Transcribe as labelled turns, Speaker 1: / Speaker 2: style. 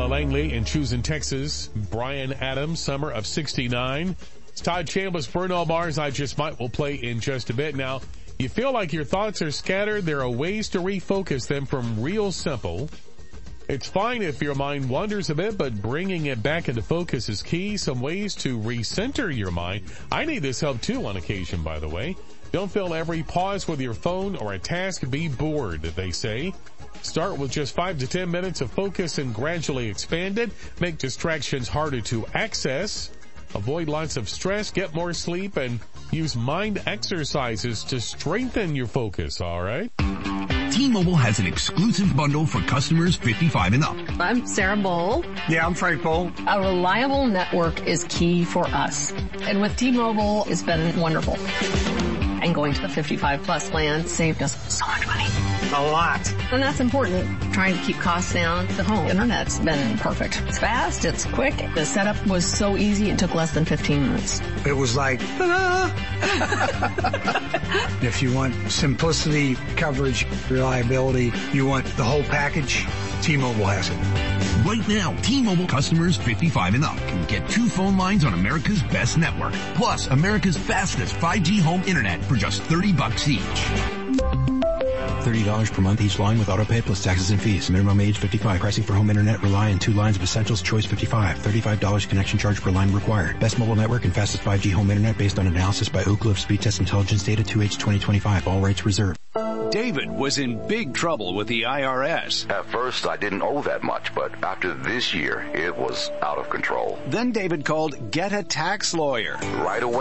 Speaker 1: Langley in Choosing, Texas. Brian Adams, Summer of 69. It's Todd Chambliss, Bruno Mars, I Just Might will play in just a bit. Now, you feel like your thoughts are scattered. There are ways to refocus them from real simple. It's fine if your mind wanders a bit, but bringing it back into focus is key. Some ways to recenter your mind. I need this help too on occasion, by the way. Don't fill every pause with your phone or a task. Be bored, they say. Start with just 5 to 10 minutes of focus and gradually expand it. Make distractions harder to access. Avoid lots of stress, get more sleep, and use mind exercises to strengthen your focus, all right?
Speaker 2: T-Mobile has an exclusive bundle for customers 55 and up.
Speaker 3: I'm Sarah Bowl.
Speaker 4: Yeah, I'm Frank Bowl.
Speaker 3: A reliable network is key for us. And with T-Mobile, it's been wonderful. And going to the 55 plus plan saved us so much money.
Speaker 4: A lot.
Speaker 3: And that's important. Trying to keep costs down. The home internet's been perfect. It's fast, it's quick. The setup was so easy, it took less than 15 minutes.
Speaker 4: It was like, ta-da! If you want simplicity, coverage, reliability, you want the whole package, T-Mobile has it.
Speaker 2: Right now, T-Mobile customers 55 and up can get 2 phone lines on America's best network, plus America's fastest 5G home internet for just $30 each.
Speaker 5: $30 per month each line with autopay plus taxes and fees. Minimum age 55. Pricing for home internet rely on 2 lines of Essentials. Choice 55. $35 connection charge per line required. Best mobile network and fastest 5G home internet based on analysis by Oak Cliff Speed Test Intelligence data 2H 2025. All rates reserved.
Speaker 6: David was in big trouble with the IRS.
Speaker 7: At first, I didn't owe that much, but after this year, it was out of control.
Speaker 6: Then David called Get a Tax Lawyer.
Speaker 7: Right away.